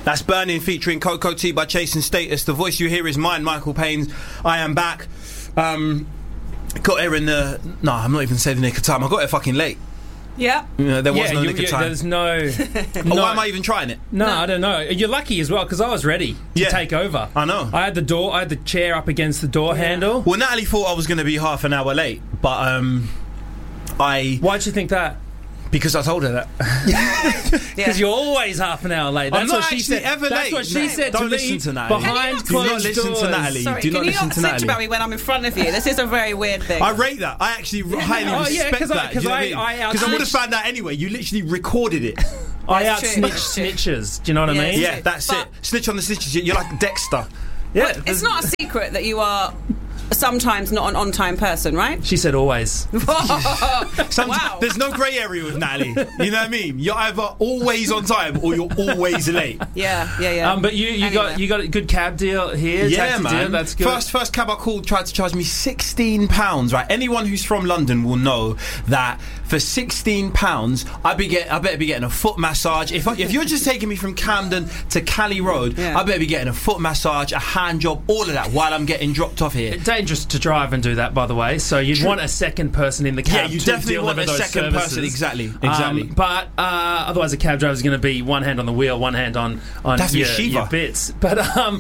That's Burning featuring Coco T by Chasing Status. The voice you hear is mine, Michael Payne's. I am back. Got here in the... No, I'm not even saying the nick of time. I got here fucking late. Yeah. There was no nick of time. There's no... Why am I even trying it? No, I don't know. You're lucky as well, because I was ready to take over. I know. I had the chair up against the door handle. Well, Natalie thought I was going to be half an hour late, but Why'd you think that? Because I told her that. Because you're always half an hour late. That's what she said. That's what she said to me. Don't listen to Natalie. Behind closed doors. Do not listen to Natalie. Sorry, do not listen to Natalie. Can you not snitch about me when I'm in front of you? This is a very weird thing. I rate that. I actually highly respect that. Because I would have found out anyway. You literally recorded it. I out-snitch snitches. Do you know what I mean? Yeah, that's it. Snitch on the snitches. You're like Dexter. Yeah. It's not a secret that you are... sometimes not an on-time person, right? She said always. Wow. There's no grey area with Natalie. You know what I mean? You're either always on time or you're always late. Yeah. But you got a good cab deal here. Yeah, man. Deal, that's good. First cab I called tried to charge me £16. Right? Anyone who's from London will know that for £16, I better be getting a foot massage. If you're just taking me from Camden to Cali Road, I better be getting a foot massage, a hand job, all of that while I'm getting dropped off here. Dangerous to drive and do that, by the way. So you'd want a second person in the cab. Yeah, you to definitely want a those second services. person. Exactly. But otherwise, a cab driver's going to be one hand on the wheel, one hand on your bits. But I'm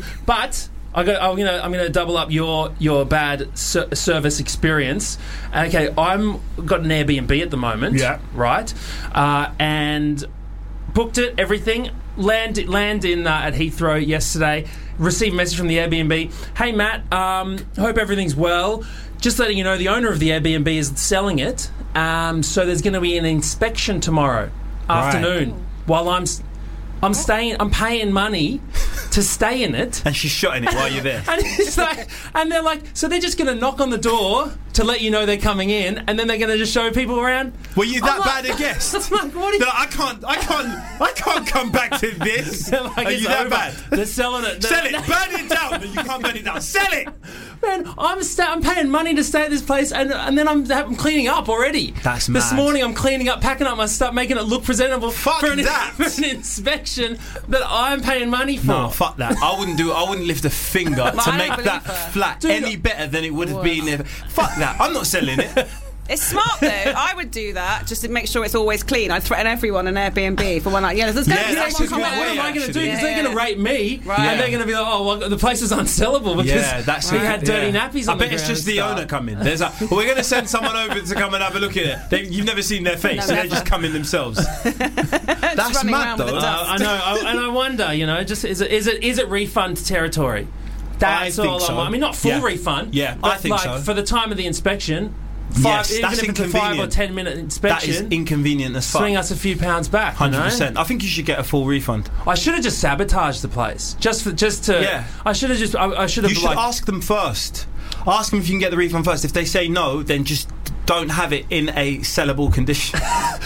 gonna double up your bad service experience. Okay, I'm got an Airbnb at the moment. Yeah. Right. And booked it. Everything. Land in at Heathrow yesterday. Received a message from the Airbnb. Hey Matt, hope everything's well. Just letting you know, the owner of the Airbnb is selling it. So there's going to be an inspection tomorrow afternoon while I'm staying. I'm paying money to stay in it, and she's shot in it while you're there. and they're like, so they're just going to knock on the door to let you know they're coming in, and then they're going to just show people around. Were you that bad a guest? I'm like, what are you? I can't come back to this. Like, are you that bad? They're selling it. Sell it. Burn it down. You can't burn it down. Sell it. Man, I'm paying money to stay at this place, and then I'm cleaning up already. That's mad. This morning I'm cleaning up, packing up my stuff, making it look presentable for an inspection that I'm paying money for. No, fuck that. I wouldn't lift a finger to make that flat any better than it would have been if... Fuck that. I'm not selling it. It's smart though. I would do that just to make sure it's always clean. I'd threaten everyone an Airbnb for one night. Yeah, there's going to be someone coming. What am I going to do? Because they're going to rate me, and they're going to be like, "Oh, well, the place is unsellable because we had dirty nappies." I bet it's just the owner coming. There's we're going to send someone over to come and have a look at it. You've never seen their face, so they're just coming themselves. That's mad, though. I know, and I wonder, just is it refund territory? That's all. So. I mean, not full refund. Yeah, but I think so. For the time of the inspection. Yes, even that's if it's a 5 or 10 minute inspection, that is inconvenient as fuck. Swing us a few pounds back. 100%. I think you should get a full refund. I should have just sabotaged the place, just to. Yeah. I should have just. I should have. You should ask them first. Ask them if you can get the refund first. If they say no, then just don't have it in a sellable condition.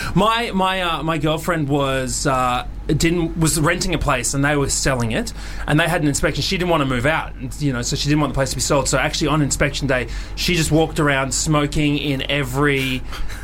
My girlfriend was renting a place and they were selling it, and they had an inspection. She didn't want to move out, so she didn't want the place to be sold. So actually, on inspection day, she just walked around smoking in every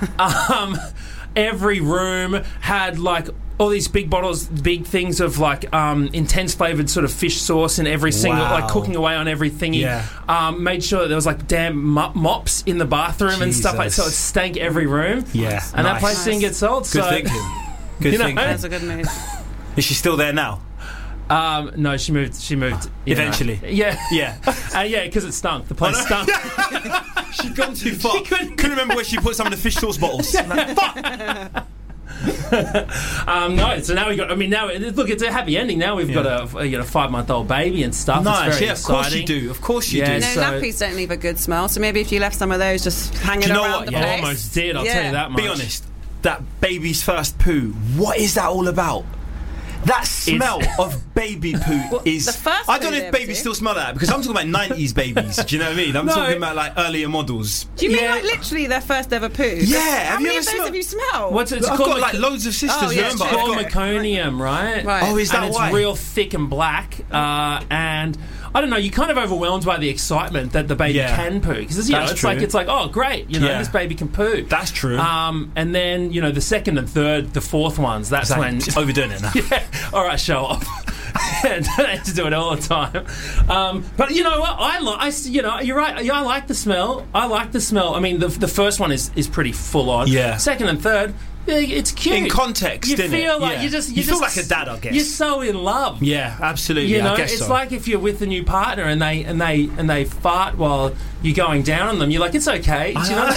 room. Had like all these big bottles, big things of like intense flavoured sort of fish sauce in every single, like cooking away on every thingy. Yeah. Made sure that there was like damn mops in the bathroom and stuff like, so it stank every room. Yeah, and that place didn't get sold. Good thinking. Good thinking. That's a good move. Is she still there now? No, she moved. Eventually. Yeah, because it stunk. The place stunk. She'd gone too far. Couldn't remember where she put some of the fish sauce bottles. Fuck. No, so now we got. I mean, now look, it's a happy ending. Now we've got a 5-month-old baby and stuff. Nice, it's very exciting. Of course you do. Of course you do. Nappies don't leave a good smell. So maybe if you left some of those just hanging around the place. Almost did. I'll tell you that much. Be honest. That baby's first poo. What is that all about? That smell of baby poo is... I don't know if babies still smell that, because I'm talking about 90s babies. Do you know what I mean? I'm talking about like earlier models. Do you mean like literally their first ever poo? Yeah. How many of those have you smelled? I've got like loads of sisters. It's called meconium, right? Oh, is that and why? It's real thick and black, and... I don't know. You're kind of overwhelmed by the excitement that the baby can poo, because it's like oh great, this baby can poo. That's true. And then the second and third, the fourth ones. That's when overdoing it now. Yeah. All right, show off. I don't have to do it all the time. But you know what? You're right. I like the smell. I mean, the first one is pretty full on. Yeah. Second and third, it's cute. In context, you didn't feel it? like you feel like a dad, I guess. You're so in love. Yeah, absolutely. You know, I guess it's so. like if you're with a new partner and they fart while you're going down on them. You're like, it's okay. Do you know?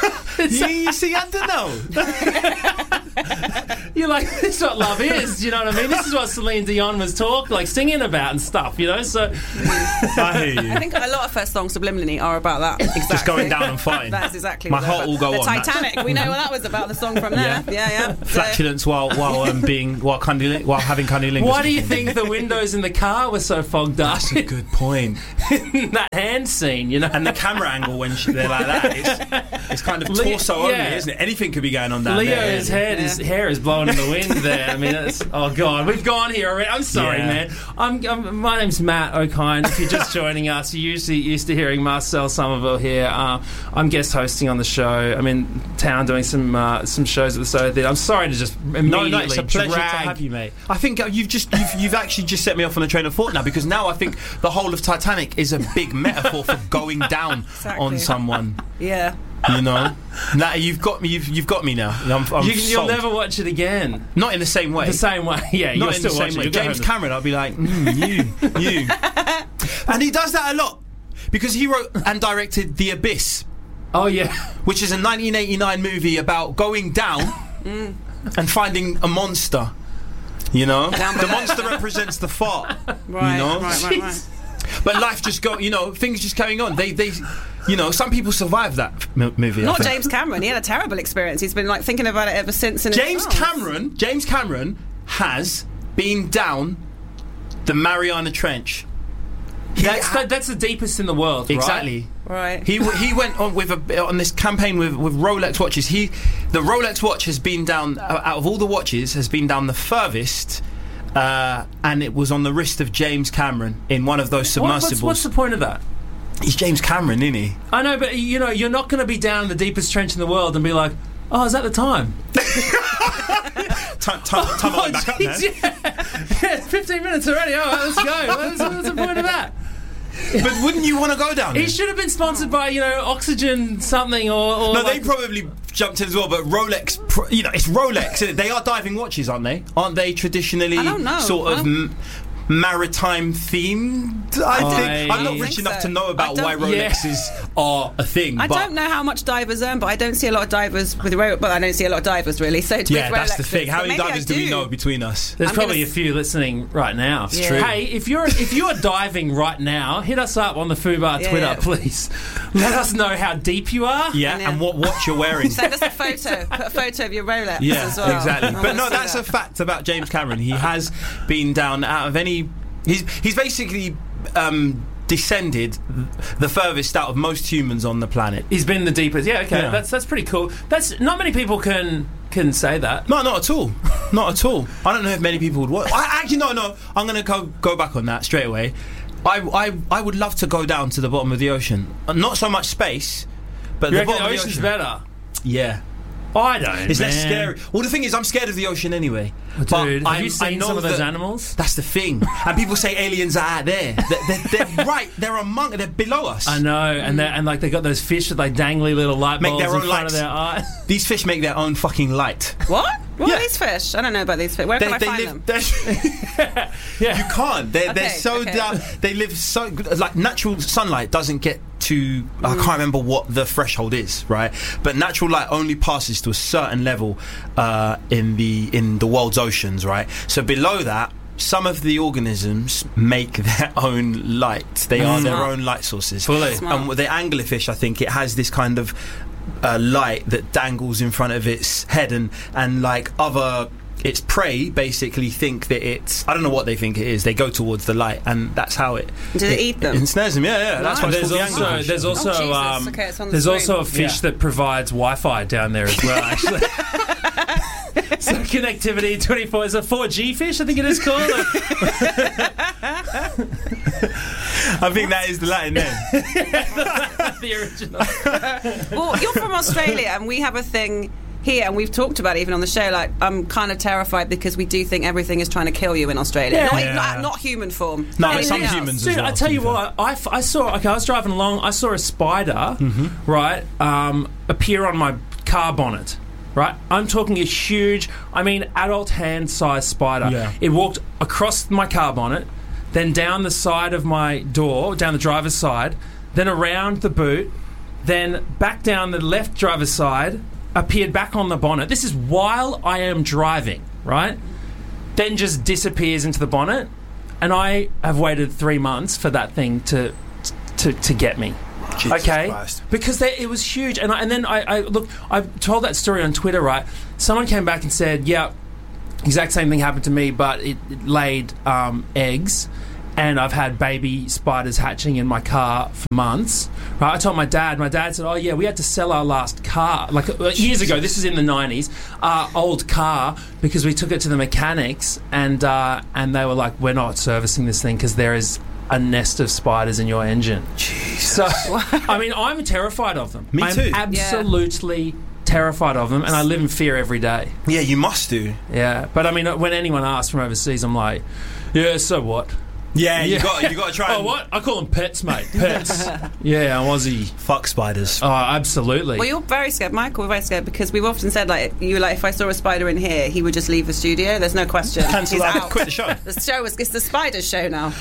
You see, I don't know. You're like, this is what love is. Do you know what I mean? This is what Celine Dion was singing about and stuff. You know, so I hear you. I think a lot of her songs subliminally are about that. Exactly. Just going down and fighting. That's exactly. My heart will go the on. The Titanic. We know what that was about. The song from there. Yeah. Flatulence while having cunnilingus. Why do you think the windows in the car were so fogged up? That's a good point. That hand scene, you know, and the camera angle when they're like that, it's kind of torso only, isn't it? Anything could be going on down there. Leo's hair is blowing in the wind there. I mean, oh god, we've gone here already. I'm sorry, man. My name's Matt O'Kine. If you're just joining us, you're usually used to hearing Marcel Somerville here. I'm guest hosting on the show. I'm in town doing some shows at the Soho Theatre. I'm sorry to just immediately it's a pleasure to have you, mate. I think you've actually just set me off on a train of thought now, because now I think the whole of Titanic is a big metaphor for going down on someone. Yeah. You know, now you've got me. You've got me now. You'll never watch it again. Not in the same way. The same way, yeah. Not you'll in still the same watch way. it. James Cameron, I'll be like, you, and he does that a lot because he wrote and directed The Abyss. Oh yeah, which is a 1989 movie about going down and finding a monster. You know, the monster represents the fart. Right, you know? right. But life just things just carrying on. They some people survive that movie. Not James Cameron. He had a terrible experience. He's been like thinking about it ever since. James Cameron has been down the Mariana Trench. That's the deepest in the world, exactly. Right. He went on on this campaign with Rolex watches. The Rolex watch has been down out of all the watches has been down the furthest. And it was on the wrist of James Cameron in one of those submersibles. What's the point of that? He's James Cameron, isn't he? I know, but you're not going to be down in the deepest trench in the world and be like, oh, is that the time? Time on back up, man. Yeah, 15 minutes already. All right, let's go. What's the point of that? But wouldn't you want to go down there? He should have been sponsored by, Oxygen something or no, they probably jumped in as well, but Rolex, it's Rolex, isn't it? They are diving watches, aren't they? Aren't they traditionally sort of maritime themed? I think I'm not rich enough to know about why Rolexes are a thing. I don't know how much divers earn, but I don't see a lot of divers with Rolex. But I don't see a lot of divers really. So that's the thing. How many divers do we know between us? There's probably a few listening right now. It's true. Hey, if you're diving right now, hit us up on the Fubar Twitter, please. Let us know how deep you are. And what watch you're wearing. Send us a photo. Put a photo of your Rolex as well. Exactly. But no, that's a fact about James Cameron. He has been down out of any. He's basically descended the furthest out of most humans on the planet. He's been the deepest. Yeah, okay, yeah. That's pretty cool. That's not many people can say that. No, not at all. Not at all. I don't know if many people would. Actually, no. I'm going to go back on that straight away. I would love to go down to the bottom of the ocean. Not so much space, but the bottom of the ocean's better. Yeah. I don't. It's less scary. Well, the thing is, I'm scared of the ocean anyway. Dude, have you seen some of those animals? That's the thing. And people say aliens are out there. They're right. They're below us. I know. And they got those fish with like dangly little light bulbs in front of their eyes. These fish make their own fucking light. What? What are these fish? I don't know about these fish. Where can I find them? You can't. They're so down. They live so like natural sunlight doesn't get to. I can't remember what the threshold is, right? But natural light only passes to a certain level in the world's oceans, right? So below that, some of the organisms make their own light. They are their own light sources. Fully. And with the anglerfish, I think it has this kind of light that dangles in front of its head, and like its prey basically think that it's, I don't know what they think it is. They go towards the light, and that's how it. Do they eat them? Ensnares them. Yeah. That's what there's also there's also a fish that provides Wi-Fi down there as well. Actually. So connectivity 24 is a 4G fish, I think it is called. I think that is the Latin name. The original. Well, you're from Australia, and we have a thing here, and we've talked about it even on the show, like, I'm kind of terrified because we do think everything is trying to kill you in Australia. Not human form. No, but some else. humans Dude, as well. I tell you what, I saw. Okay, I was driving along. I saw a spider, right, appear on my car bonnet. Right, I'm talking a huge, adult hand-sized spider. Yeah. It walked across my car bonnet, then down the side of my door, down the driver's side, then around the boot, then back down the left driver's side, appeared back on the bonnet. This is while I am driving, right? Then just disappears into the bonnet, and I have waited 3 months for that thing to get me. Jesus okay, Christ. Because it was huge, and then I told that story on Twitter. Right, someone came back and said, "Yeah, exact same thing happened to me, but it laid eggs, and I've had baby spiders hatching in my car for months." Right, I told my dad. My dad said, "Oh yeah, we had to sell our last car years ago. This is in the 90s, old car, because we took it to the mechanics, and they were like, we're not servicing this thing because there is a nest of spiders in your engine." Jesus. So, I'm terrified of them. Me too. I'm absolutely terrified of them, and I live in fear every day. Yeah, you must do. Yeah, but when anyone asks from overseas, I'm like, yeah, so what? Yeah, you got to try. Oh, what? I call them pets, mate. Pets. Yeah, Aussie. Fuck spiders. Oh, absolutely. Well, you're very scared, Michael. We're very scared because we've often said, if I saw a spider in here, he would just leave the studio. There's no question. Cancel out. out. Quit the show. The show it's the spider show now.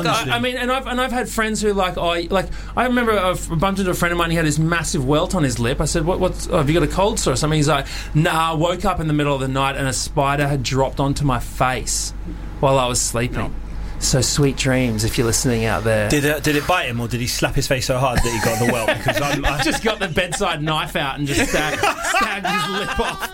I've had friends who I remember I bumped into a friend of mine. He had this massive welt on his lip. I said, have you got a cold sore or something? He's like, nah. I woke up in the middle of the night and a spider had dropped onto my face while I was sleeping. So sweet dreams, if you're listening out there. Did it bite him, or did he slap his face so hard that he got the welt? Because I just got the bedside knife out and just stabbed his lip off.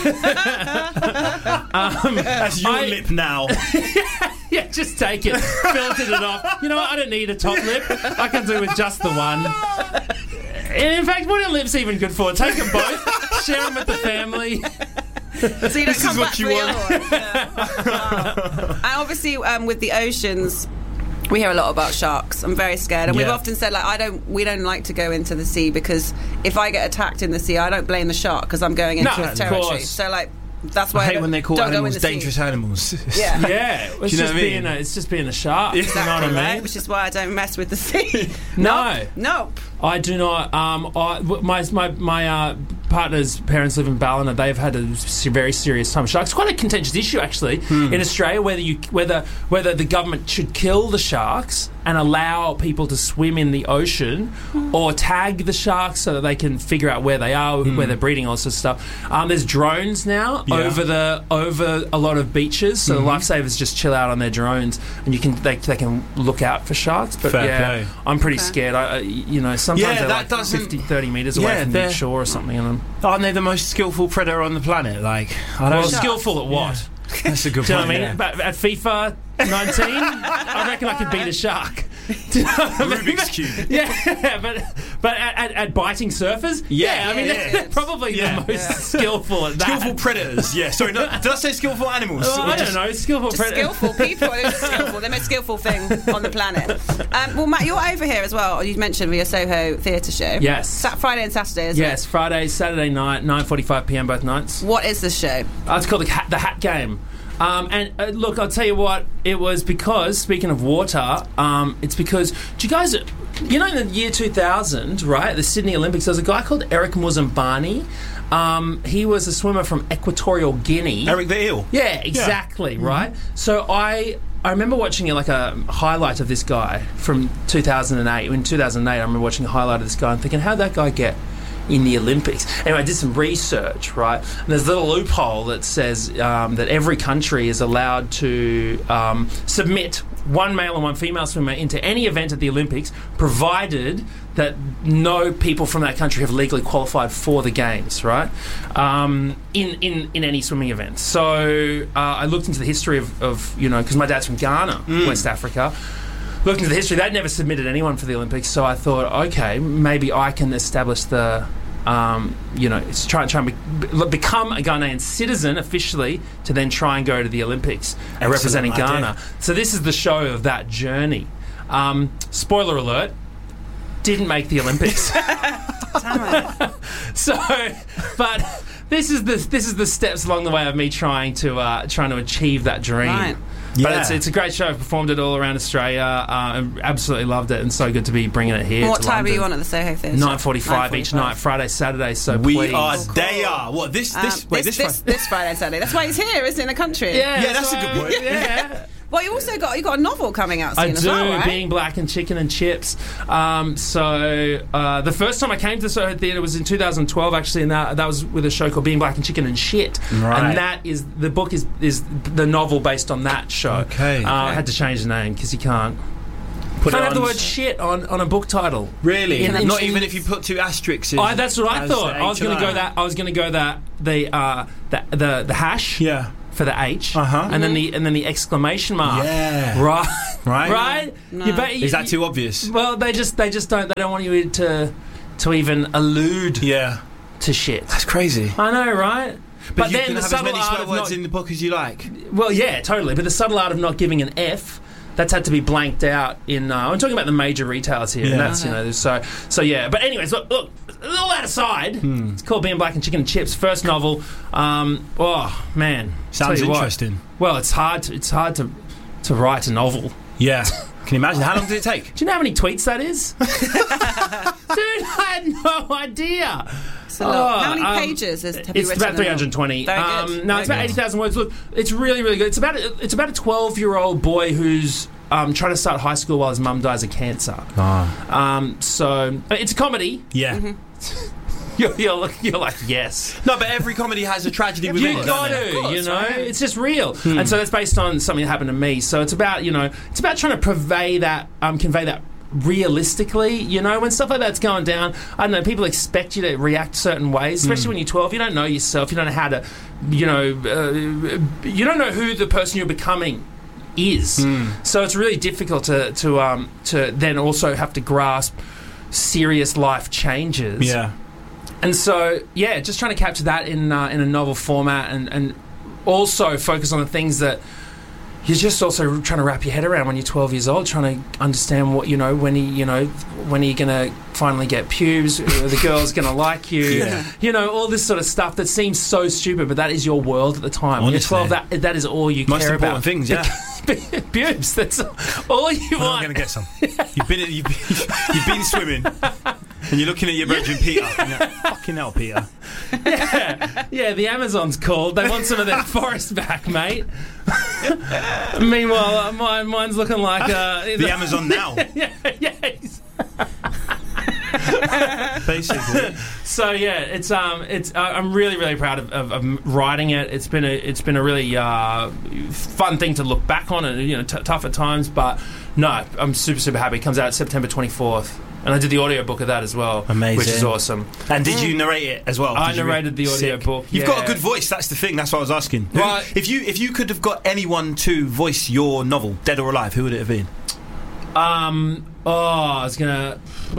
That's your lip now. Yeah, just take it. Filtered it off. You know what? I don't need a top lip. I can do with just the one. And in fact, what are lips even good for? Take them both, share them with the family. So you don't come back for the other one. Yeah. And obviously, with the oceans, we hear a lot about sharks. I'm very scared, and we've often said we don't like to go into the sea because if I get attacked in the sea, I don't blame the shark because I'm going into its territory. So that's why I hate when they call animals dangerous animals. Yeah, yeah. It's just being a shark. Exactly, you know what I mean? Which is why I don't mess with the sea. Nope. I do not. My partner's parents live in Ballina. They've had a very serious time. Sharks, quite a contentious issue actually in Australia. Whether the government should kill the sharks and allow people to swim in the ocean, or tag the sharks so that they can figure out where they are, where they're breeding, all sorts of stuff. There's drones now over a lot of beaches, so the lifesavers just chill out on their drones, and they can look out for sharks. But play. I'm pretty scared. Sometimes they're 50, 30 metres away from the shore or something. Aren't they the most skillful predator on the planet? Skillful at what? Yeah. That's a good point. Do you know what I mean? But at FIFA 19, I reckon I could beat a shark. Do you know what I mean? Rubik's Cube. Yeah, but at biting surfers? They're probably the most skillful at that. Skillful predators, yeah. Sorry, did I say skillful animals? I don't know, skillful predators. Skillful people. They're the most skillful thing on the planet. Well, Matt, you're over here as well. You mentioned with your Soho theatre show. Yes. Friday and Saturday, isn't it? Yes, Friday, Saturday night, 9:45pm both nights. What is the show? It's called the Hat Game. Look, I'll tell you what, it was because, speaking of water, it's because, do you guys, in the year 2000, right, the Sydney Olympics, there was a guy called Eric Muzambani. He was a swimmer from Equatorial Guinea. Eric the Eel? Yeah, exactly, right? So I remember watching a highlight of this guy from 2008. In 2008, I remember watching a highlight of this guy and thinking, how'd that guy get in the Olympics? Anyway, I did some research, right? And there's a little loophole that says that every country is allowed to submit one male and one female swimmer into any event at the Olympics, provided that no people from that country have legally qualified for the games, right? In any swimming event. So I looked into the history of because my dad's from Ghana, West Africa. Looked into the history, they'd never submitted anyone for the Olympics, so I thought, okay, maybe I can establish the, try and become a Ghanaian citizen officially to then try and go to the Olympics and representing Ghana. So this is the show of that journey. Spoiler alert, didn't make the Olympics. Damn it. But this is the steps along the way of me trying to achieve that dream. Right. But it's a great show. I've performed it all around Australia. Absolutely loved it, and so good to be bringing it here. And what to time London. are you on at the Soho Theatre? 9:45 each night, Friday, Saturday. So we please. are. They are. What this Friday? This Friday and Saturday. That's why he's here, isn't he, in the country? Yeah, that's a good point. Yeah. Well, you got a novel coming out soon as well, right? Being Black and Chicken and Chips. The first time I came to the Soho Theatre was in 2012, actually, and that was with a show called Being Black and Chicken and Shit. Right. And that is the book is the novel based on that show. Okay. I had to change the name because you can't have the word shit on a book title. Really? Not even if you put 2 asterisks. That's what I thought. I was going to go that the hash. Yeah. For the H, and then the exclamation mark. Yeah. Right. No. Is that too obvious? Well, they just don't want you to even allude. Yeah. To shit. That's crazy. I know, right? But you can have as many swear words in the book as you like. Well, yeah, totally. But the subtle art of not giving an F. That's had to be blanked out in. I'm talking about the major retailers here, and that's so yeah. But anyways, look, all that aside, it's called Being Black and Chicken and Chips. First novel. Oh man, sounds interesting. Well, it's hard to write a novel. Yeah. Can you imagine? How long did it take? Do you know how many tweets that is? Dude, I had no idea. How many pages have you written? It's about 320. Very good. No, it's about 80,000 words. Look, it's really, really good. It's about a 12-year-old boy who's trying to start high school while his mum dies of cancer. So it's a comedy. Yeah. You're like, yes. No, but every comedy has a tragedy within it. You got to, it's just real. And so that's based on something that happened to me. So it's about, it's about trying to convey that realistically, when stuff like that's going down. I don't know, people expect you to react certain ways, especially when you're 12. You don't know yourself. You don't know how to, you don't know who the person you're becoming is. So it's really difficult to then also have to grasp serious life changes. Yeah. And so, just trying to capture that in a novel format, and also focus on the things that you're just also trying to wrap your head around when you're 12 years old, trying to understand what, when are you going to finally get pubes, the girl's going to like you, all this sort of stuff that seems so stupid, but that is your world at the time. Honestly. When you're 12, that is all you most care about. Most important things, yeah. Pubes, that's all you want. I'm going to get some. You've been swimming. And you're looking at your virgin Peter. And you're like, fucking hell, Peter. Yeah, the Amazon's called. They want some of their forest back, mate. Meanwhile, mine's looking like the Amazon now. Basically. So it's I'm really, really proud of writing it. It's been a really fun thing to look back on, and tough at times, but no, I'm super, super happy. It comes out September 24th. And I did the audiobook of that as well. Amazing. Which is awesome. And did you narrate it as well? I narrated the audiobook. You've got a good voice, that's the thing, that's what I was asking. Right. If you could have got anyone to voice your novel, dead or alive, who would it have been? I was gonna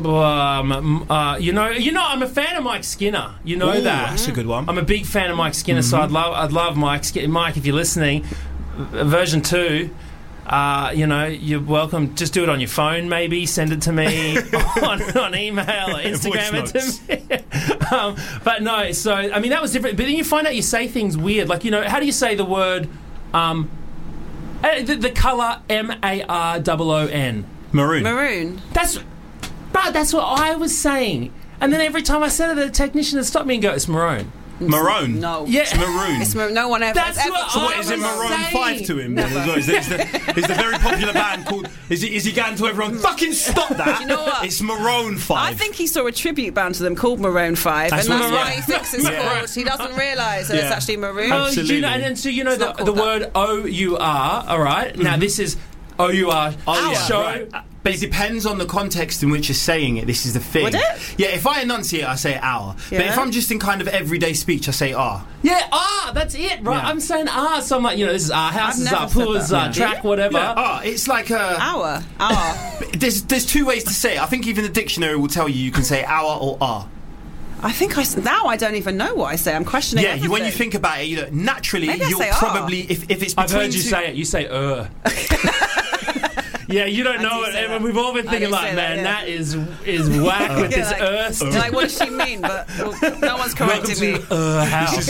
I'm a fan of Mike Skinner. You know. Ooh, that. That's a good one. I'm a big fan of Mike Skinner, so I'd love Mike, if you're listening, version 2. You're welcome. Just do it on your phone, maybe. Send it to me on email or Instagram it to me. But no, so I mean that was different. But then you find out you say things weird, like how do you say the word the colour MAROON? Maroon. That's what I was saying. And then every time I said it, the technician would stop me and go, "It's maroon." Maroon? No. Yeah. It's maroon. It's no one ever. That's ever what so what is it? Maroon 5 to him then as well? Is the very popular band called? Is he going to everyone? Fucking stop that! You know what? It's Maroon 5. I think he saw a tribute band to them called Maroon 5, and that's why he thinks it's called. He doesn't realise that it's actually maroon. Absolutely. The word OUR. All right. Now this is OUR. Show. Right. But it depends on the context in which you're saying it. This is the thing. Would it? Yeah, if I enunciate, I say hour. Yeah. But if I'm just in kind of everyday speech, I say ah. Yeah, that's it, right? Yeah. I'm saying so I'm like, this is our house, this is our pool, this is our track, whatever. Yeah. It's like a... Hour. There's two ways to say it. I think even the dictionary will tell you can say hour or ah. I think now I don't even know what I say. I'm questioning everything. When you think about it, naturally, you'll probably... If it's between I've heard you say it. You say Yeah, you don't know it. And we've all been thinking like, man, that is whack with this earth. Like, what does she mean? But no one's correcting me. House.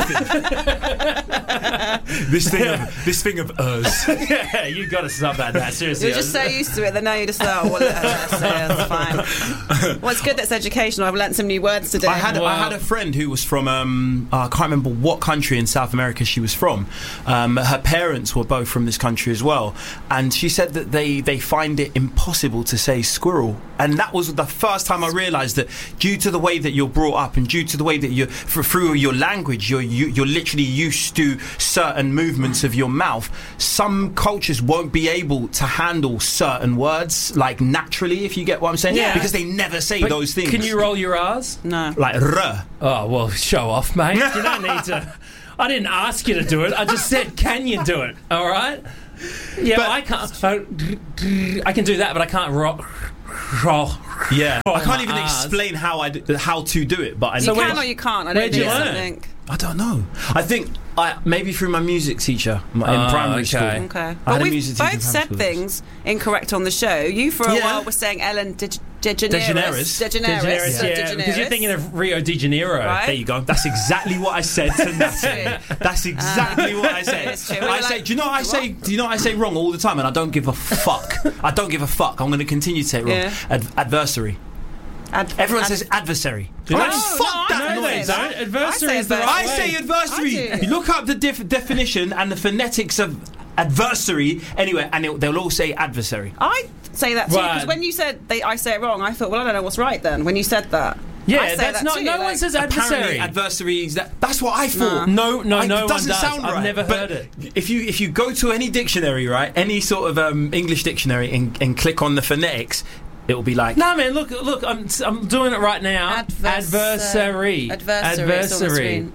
This thing of Yeah, you got to stop that. Seriously. You're just so used to it that now you just like, oh, well, it's fine. Well, it's good that's educational. I've learnt some new words today. I had a friend who was from I can't remember what country in South America she was from. Her parents were both from this country as well, and she said that they find it impossible to say squirrel, and that was the first time I realised that due to the way that you're brought up and due to the way that you through your language you're literally used to certain movements of your mouth. Some cultures won't be able to handle certain words like naturally, if you get what I'm saying, because they never say those things. Can you roll your R's? No. Like r. Oh well, show off, mate. You don't need to. I didn't ask you to do it. I just said, can you do it? All right. Yeah, but I can't. I can do that, but I can't roll. Yeah, I can't even explain how to do it. But you can or you can't. I don't think learn? I don't know. I think maybe through my music teacher in primary school. Okay, but we've both said things incorrect on the show. You for a while were saying Ellen DeGeneres. Because you're thinking of Rio de Janeiro. Right? There you go. That's exactly what I said to Natalie. That's exactly what I said. I say, do you know what I say? Do you know what I say wrong all the time? And I don't give a fuck. I don't give a fuck. I'm going to continue to say it wrong. Adversary. Everyone says adversary. Fuck that noise. Adversary is the right way. I say adversary. You look up the definition and the phonetics of adversary anyway, and they'll all say adversary. I say that too, because when you said I say it wrong, I thought, well, I don't know what's right then. When you said that. Yeah, that's not. No one says adversary. Adversary. That's what I thought. No one doesn't does. Sound right. I've never heard it. If you go to any dictionary, right, any sort of English dictionary, and click on the phonetics, it will be like. No, man. Look. I'm doing it right now. Adversary. Adversary.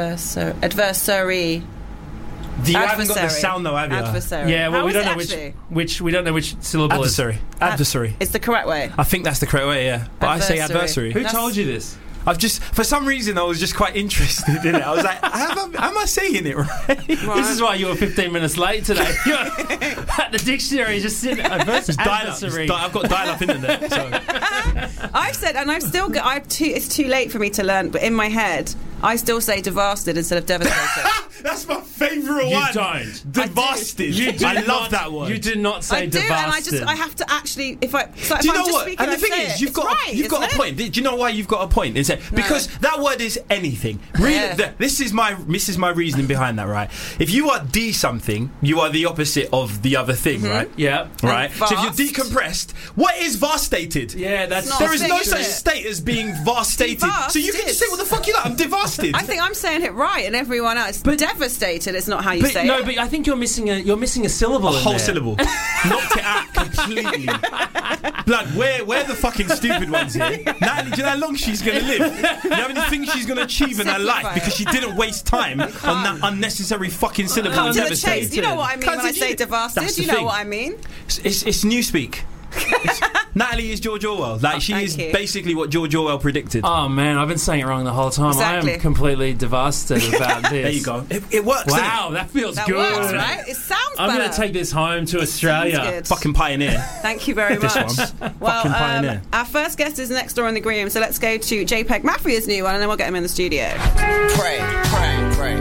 You haven't got the sound though, have you? Adversary. Yeah, well, we don't know which syllable adversary. Adversary. It's the correct way. I think that's the correct way, yeah. But I say adversary. Who told you this? I've just, for some reason, I was just quite interested in it. I was like, am I saying it right? This is why you were 15 minutes late today. You're at the dictionary, just sitting adversary. I've got dial-up internet. So. I've said, and I've still got. It's too late for me to learn, but in my head, I still say devastated instead of devastated. That's my favourite one. You don't. Devastated. I love that word. You do not say devastated. And I have to actually, if I. So do you know what? Speaking, and the thing is, you've got a point. Do you know why you've got a point? Is it because that word is anything? Really, this is my reasoning behind that. Right? If you are something, you are the opposite of the other thing. Right? Yeah. Right. So if you're decompressed, what is vastated? Yeah, there is no such state as being vastated. So you can just say what the fuck you like. I'm devastated. I think I'm saying it right, and everyone else. But devastated is not how you say it. No, but I think you're missing a syllable. A whole syllable. Knocked it out completely. Blood, where the fucking stupid ones here? Natalie, do you know how long she's going to live? Do you have anything she's going to achieve in her life because she didn't waste time on that unnecessary fucking syllable? Come to the chase. Do you know what I mean when I say devastated? Do you know what I mean? It's Newspeak. Natalie is George Orwell. She is basically what George Orwell predicted. Oh man, I've been saying it wrong the whole time. Exactly. I am completely devastated about this. There you go. It works. Wow, that feels good. That works, right? It sounds better. I'm going to take this home to Australia. Fucking pioneer. Thank you very much. This one. Fucking pioneer. Our first guest is next door in the green room, so let's go to JPEG Mafia's new one, and then we'll get him in the studio. Pray.